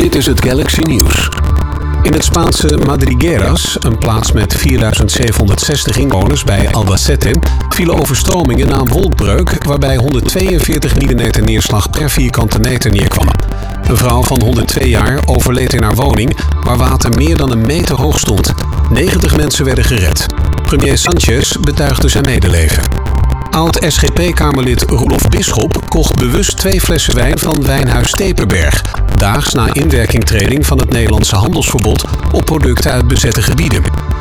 Dit is het Galaxy Nieuws. In het Spaanse Madrigueras, een plaats met 4760 inwoners bij Albacete, vielen overstromingen na een wolkbreuk waarbij 142 mm neerslag per vierkante meter neerkwam. Een vrouw van 102 jaar overleed in haar woning, waar water meer dan een meter hoog stond. 90 mensen werden gered. Premier Sanchez betuigde zijn medeleven. Oud-SGP-kamerlid Roelof Bisschop kocht bewust 2 flessen wijn van wijnhuis Stepenberg, daags na inwerkingtreding van het Nederlandse handelsverbod op producten uit bezette gebieden.